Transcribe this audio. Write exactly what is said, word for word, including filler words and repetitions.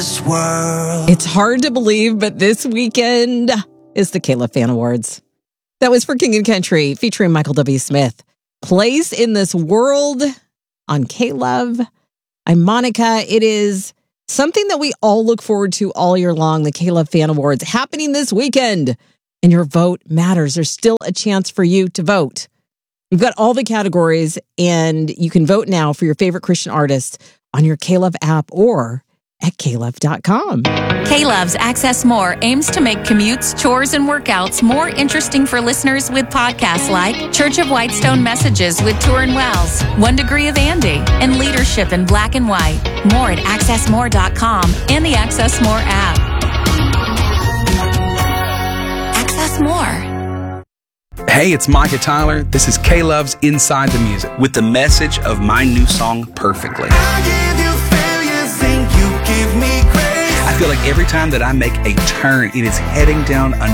World. It's hard to believe, but this weekend is the K-Love Fan Awards. That was for King and Country, featuring Michael W. Smith. Place in This World on K-Love. I'm Monica. It is something that we all look forward to all year long, the K-Love Fan Awards, happening this weekend. And your vote matters. There's still a chance for you to vote. We've got all the categories, and you can vote now for your favorite Christian artist on your K-Love app or at K Love dot com. K-Love's Access More aims to make commutes, chores, and workouts more interesting for listeners with podcasts like Church of Whitestone Messages with Turin Wells, One Degree of Andy, and Leadership in Black and White. More at access more dot com and the Access More app. Access More. Hey, it's Micah Tyler. This is K-Love's Inside the Music with the message of my new song, Perfectly. I feel like every time that I make a turn, it is heading down a